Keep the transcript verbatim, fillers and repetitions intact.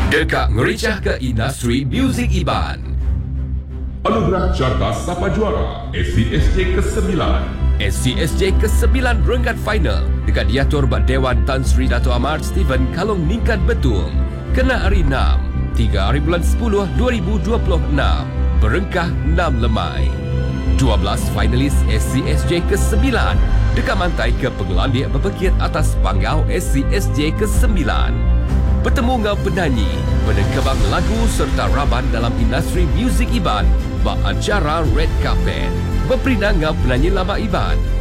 Dekak ngericah ke industri muzik Iban. Anugerah Carta Sapa Juara S C S J kesembilan. S C S J kesembilan renggat final dekat diatur Bak Dewan Tan Sri Dato' Ahmad Steven Kalong Ningkat Betul. Kena hari enam, tiga hari bulan sepuluh dua ribu dua puluh enam. Berengkah enam lemai. dua belas finalis S C S J kesembilan dekat mantai ke pengelandik berpekir atas panggau S C S J kesembilan. Bertemu dengan penyanyi, penekebang lagu serta raban dalam industri muzik Iban bak acara Red Carpet. Berperindah dengan penyanyi lama Iban,